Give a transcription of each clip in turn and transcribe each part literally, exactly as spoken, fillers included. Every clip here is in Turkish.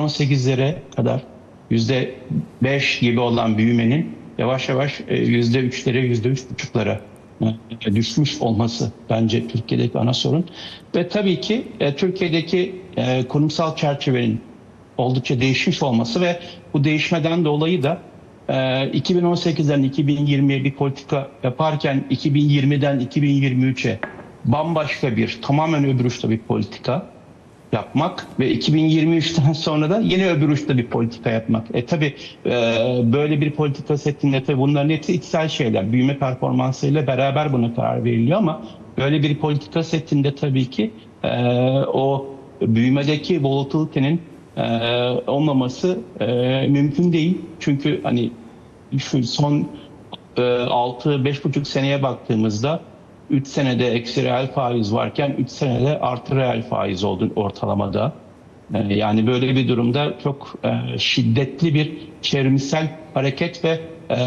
sekizlere kadar yüzde beş gibi olan büyümenin yavaş yavaş yüzde üçlere, yüzde üç buçuklara düşmüş olması bence Türkiye'deki ana sorun. Ve tabii ki Türkiye'deki kurumsal çerçevenin oldukça değişmiş olması ve bu değişmeden dolayı da iki bin on sekizden iki bin yirmiye bir politika yaparken iki bin yirmiden iki bin yirmi üçe bambaşka bir, tamamen öbür uçta bir politika yapmak ve iki bin yirmi üçten sonra da yine öbür uçta bir politika yapmak. E tabi e, böyle bir politika setinde tabi bunların hepsi içsel şeyler. Büyüme performansıyla beraber buna karar veriliyor ama böyle bir politika setinde tabii ki e, o büyümedeki volatility'nin e, olmaması e, mümkün değil. Çünkü hani şu son e, altı beş buçuk seneye baktığımızda üç senede eksi reel faiz varken üç senede artı reel faiz oldu ortalamada. Yani böyle bir durumda çok şiddetli bir çevrimsel hareket ve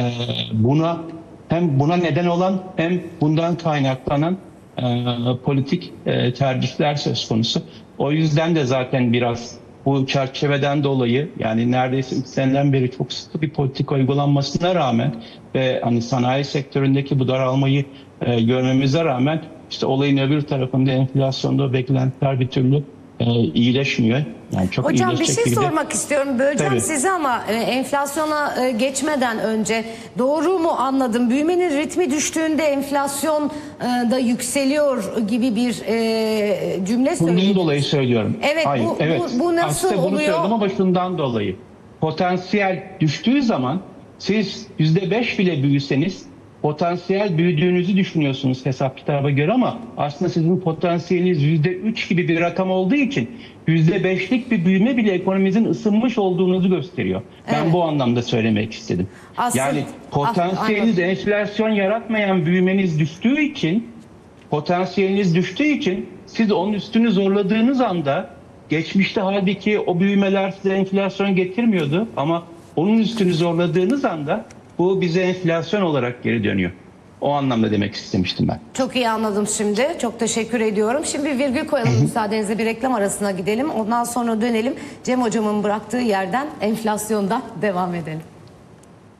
buna hem buna neden olan hem bundan kaynaklanan politik tercihler söz konusu. O yüzden de zaten biraz bu çerçeveden dolayı, yani neredeyse üç seneden beri çok sıkı bir politika uygulanmasına rağmen ve hani sanayi sektöründeki bu daralmayı e, görmemize rağmen işte olayın öbür tarafında enflasyonda beklentiler bir türlü e, iyileşmiyor. Yani çok Hocam bir şey gibi sormak de... istiyorum. Böleceğim Tabii. sizi ama e, enflasyona e, geçmeden önce doğru mu anladım? Büyümenin ritmi düştüğünde enflasyon e, da yükseliyor gibi bir e, cümle söylediniz. Bundan dolayı söylüyorum. Evet, Hayır, bu, evet. bu, bu nasıl Aslında bunu oluyor? söyledim ama şundan dolayı. Potansiyel düştüğü zaman siz yüzde beş bile büyüseniz potansiyel büyüdüğünüzü düşünüyorsunuz hesap kitaba göre ama aslında sizin potansiyeliniz yüzde üç gibi bir rakam olduğu için yüzde beşlik bir büyüme bile ekonomimizin ısınmış olduğunuzu gösteriyor. Evet. Ben bu anlamda söylemek istedim. Aslında, yani potansiyeliniz ah, enflasyon yaratmayan büyümeniz düştüğü için potansiyeliniz düştüğü için siz onun üstünü zorladığınız anda geçmişte halbuki o büyümeler size enflasyon getirmiyordu ama onun üstünü zorladığınız anda bu bize enflasyon olarak geri dönüyor. O anlamda demek istemiştim ben. Çok iyi anladım şimdi. Çok teşekkür ediyorum. Şimdi bir virgül koyalım müsaadenizle, bir reklam arasına gidelim. Ondan sonra dönelim. Cem hocamın bıraktığı yerden enflasyondan devam edelim.